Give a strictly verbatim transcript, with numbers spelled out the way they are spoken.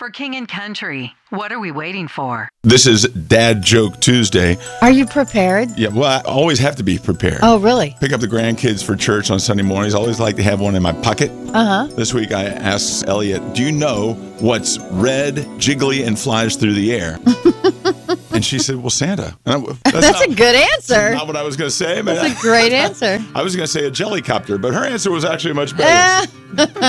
For King and Country, what are we waiting for? This is Dad Joke Tuesday. Are you prepared? Yeah, well, I always have to be prepared. Oh, really? Pick up the grandkids for church on Sunday mornings. I always like to have one in my pocket. Uh-huh. This week I asked Elliot, do you know what's red, jiggly, and flies through the air? And she said, well, Santa. And I, that's That's not, a good answer. not what I was going to say. But That's a great answer. I was going to say a jellycopter, but her answer was actually much better.